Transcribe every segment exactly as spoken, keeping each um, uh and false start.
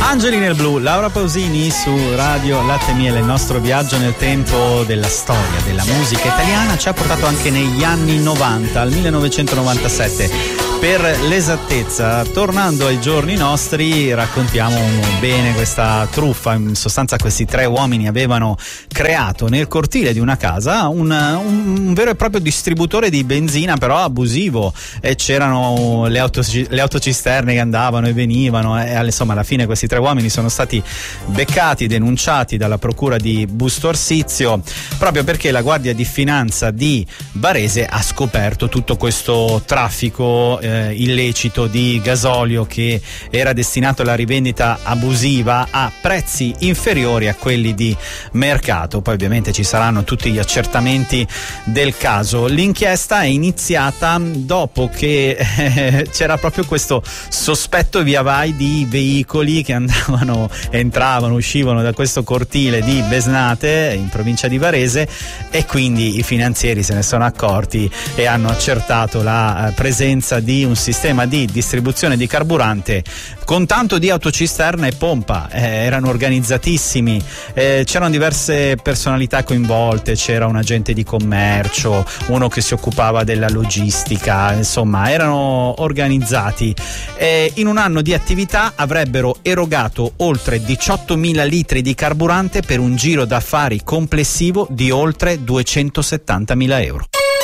Angeli nel blu, Laura Pausini su Radio Latte e Miele. Il nostro viaggio nel tempo della storia della musica italiana ci ha portato anche negli anni novanta, al millenovecentonovantasette. Per l'esattezza, tornando ai giorni nostri, raccontiamo bene questa truffa. In sostanza questi tre uomini avevano creato nel cortile di una casa un, un vero e proprio distributore di benzina, però abusivo, e c'erano le, auto, le autocisterne che andavano e venivano, e insomma alla fine questi tre uomini sono stati beccati, denunciati dalla procura di Busto Arsizio, proprio perché la Guardia di Finanza di Varese ha scoperto tutto questo traffico eh, illecito di gasolio che era destinato alla rivendita abusiva a prezzi inferiori a quelli di mercato. Poi ovviamente ci saranno tutti gli accertamenti del caso. L'inchiesta è iniziata dopo che eh, c'era proprio questo sospetto via vai di veicoli che andavano, entravano, uscivano da questo cortile di Besnate in provincia di Varese, e quindi i finanzieri se ne sono accorti e hanno accertato la presenza di un sistema di distribuzione di carburante con tanto di autocisterna e pompa. Eh, erano organizzatissimi, eh, c'erano diverse personalità coinvolte, c'era un agente di commercio, uno che si occupava della logistica, insomma erano organizzati. Eh, in un anno di attività avrebbero erogato oltre diciottomila litri di carburante per un giro d'affari complessivo di oltre duecentosettantamila euro.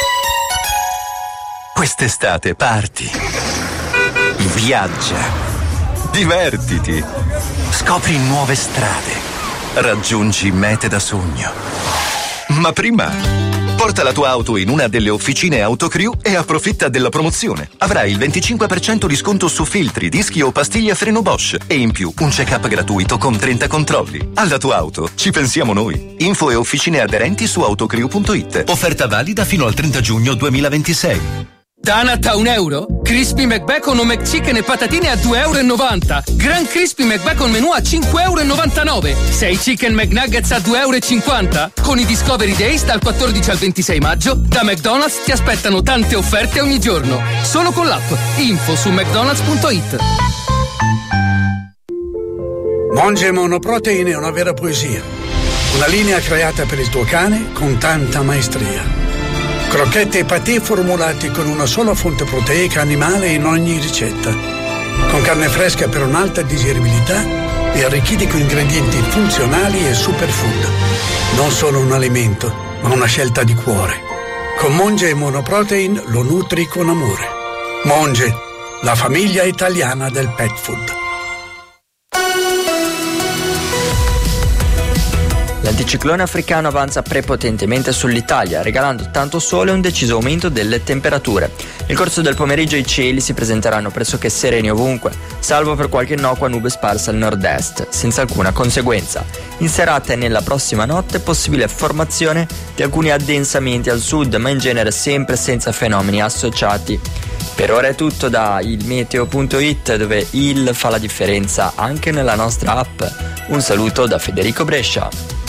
Quest'estate parti, viaggia, divertiti, scopri nuove strade, raggiungi mete da sogno. Ma prima, porta la tua auto in una delle officine Autocrew e approfitta della promozione. Avrai il venticinque per cento di sconto su filtri, dischi o pastiglie a freno Bosch e in più un check-up gratuito con trenta controlli. Alla tua auto ci pensiamo noi. Info e officine aderenti su autocrew punto it. Offerta valida fino al trenta giugno duemilaventisei. Tanat a un euro? Crispy McBacon o McChicken e patatine a due e novanta euro. Gran Crispy McBacon menù a cinque e novantanove euro. sei Chicken McNuggets a due e cinquanta euro. Con i Discovery Days dal quattordici al ventisei maggio, da McDonald's ti aspettano tante offerte ogni giorno. Solo con l'app. Info su mcdonalds punto it. Monge Monoprotein è una vera poesia. Una linea creata per il tuo cane con tanta maestria. Crocchette e patè formulati con una sola fonte proteica animale in ogni ricetta. Con carne fresca per un'alta digeribilità e arricchiti con ingredienti funzionali e superfood. Non solo un alimento, ma una scelta di cuore. Con Monge Monoprotein lo nutri con amore. Monge, la famiglia italiana del pet food. L'anticiclone africano avanza prepotentemente sull'Italia, regalando tanto sole e un deciso aumento delle temperature. Nel corso del pomeriggio i cieli si presenteranno pressoché sereni ovunque, salvo per qualche innocua nube sparsa al nord-est, senza alcuna conseguenza. In serata e nella prossima notte possibile formazione di alcuni addensamenti al sud, ma in genere sempre senza fenomeni associati. Per ora è tutto da il meteo punto it, dove il fa la differenza anche nella nostra app. Un saluto da Federico Brescia.